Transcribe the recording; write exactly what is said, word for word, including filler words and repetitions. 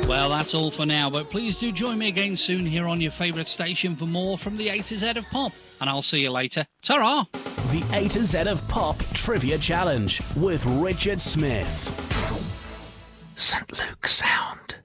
Well, that's all for now, but please do join me again soon here on your favourite station for more from the A to Z of Pop, and I'll see you later. Ta-ra! The A to Z of Pop Trivia Challenge with Richard Smith. Saint Luke Sound.